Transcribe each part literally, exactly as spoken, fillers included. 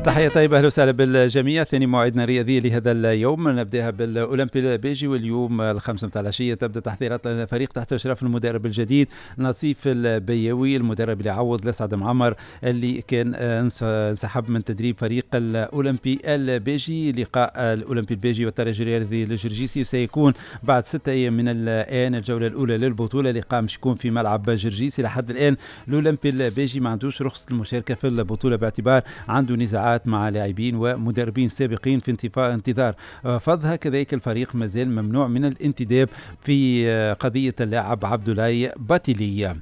تحية طيبة، أهلا وسهلا بالجميع. ثاني موعدنا الرياضي لهذا اليوم نبدأها بالأولمبي البيجي، واليوم الخامسة متاع العشية تبدأ تحضيرات الفريق تحت إشراف المدرب الجديد نصيف البياوي، المدرب اللي عوض لسعد معمر اللي كان انسحب من تدريب فريق الأولمبي البيجي. لقاء الأولمبي البيجي والترجي الرياضي الجرجيسي سيكون بعد ستة أيام من الآن، الجولة الأولى للبطولة. لقاء مش يكون في ملعب جرجيسي. لحد الآن الأولمبي البيجي ما عندوش رخصة المشاركة في البطولة باعتبار عنده نزاعات مع لاعبين ومدربين سابقين في انتظار فضها. كذلك الفريق مازال ممنوع من الانتداب في قضية اللاعب عبد الله باتيلي.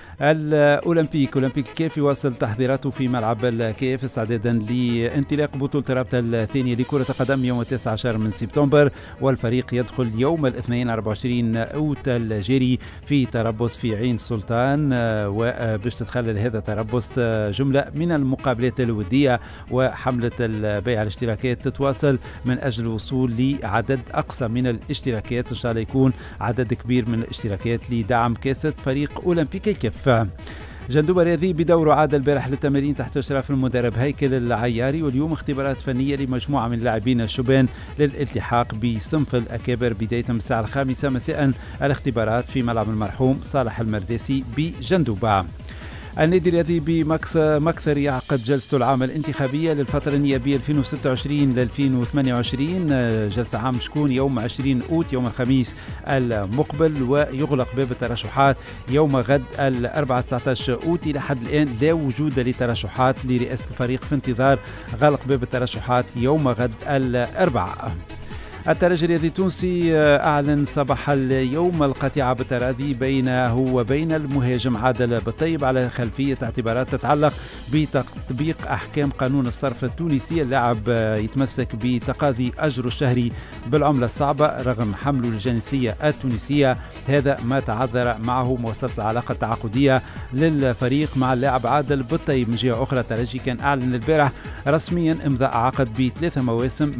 الأولمبيك أولمبيك الكيف يواصل تحضيراته في ملعب الكيف استعدادا لانطلاق بطولة الرابطة الثانية لكرة القدم يوم التاسع عشر من سبتمبر، والفريق يدخل يوم الاثنين أربعة وعشرين أوت الجاري في تربص في عين سلطان، وباش تتخلل هذا التربص جملة من المقابلات الودية وحملة البيع الاشتراكات تتواصل من أجل الوصول لعدد أقصى من الاشتراكات. إن شاء الله يكون عدد كبير من الاشتراكات لدعم كاسة فريق أولمبيك الكيف. جندوب الرياضي بدوره عاد البارح للتمارين تحت إشراف المدرب هيكل العياري، واليوم اختبارات فنية لمجموعة من اللاعبين الشبان للالتحاق بصنف الأكابر بداية من الساعة الخامسة مساء. الاختبارات في ملعب المرحوم صالح المرداسي بجندوبة. النادي الرياضي بمكثر يعقد جلسته العام الانتخابية للفترة النيابية ألفين وستة وعشرين ل ألفين وثمانية وعشرين، جلسة عام شكون يوم عشرين أوت يوم الخميس المقبل، ويغلق باب الترشحات يوم غد الأربعاء تسعة عشر أوت. إلى حد الآن لا وجود لترشحات لرئاسة الفريق في انتظار غلق باب الترشحات يوم غد الأربعاء. الترجي الرياضي التونسي أعلن صباح اليوم القطيعة بالتراضي بينه وبين المهاجم عادل بالطيب على خلفية اعتبارات تتعلق بتطبيق أحكام قانون الصرف التونسي. اللاعب يتمسك بتقاضي أجره الشهري بالعملة الصعبة رغم حمله الجنسية التونسية. هذا ما تعذر معه مواصلة العلاقة التعاقدية للفريق مع اللاعب عادل بالطيب. من جهة أخرى الترجي كان أعلن البارح رسميا إمضاء عقد بثلاثة مواسم